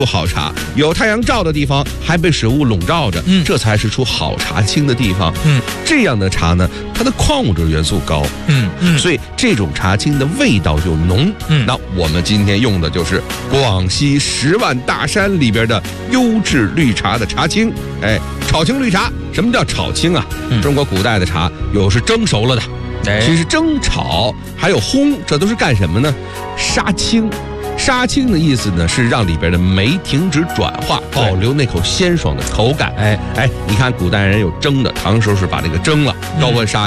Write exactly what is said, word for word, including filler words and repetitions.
好茶，有太阳照的地方还被水雾笼罩着，嗯，这才是出好茶青的地方。嗯，这样的茶呢，它的矿物质元素高，嗯嗯，所以这种茶青的味道就浓。嗯，那我们今天用的就是广西十万大山里边的优质绿茶的茶青。哎，炒青绿茶，什么叫炒青啊？嗯、中国古代的茶有是蒸熟了的，哎，其实蒸炒还有烘，这都是干什么呢？杀青。杀青的意思呢，是让里边的酶停止转化，保留那口鲜爽的口感。哎哎，你看古代人有蒸的，唐时候是把这个蒸了，高温杀。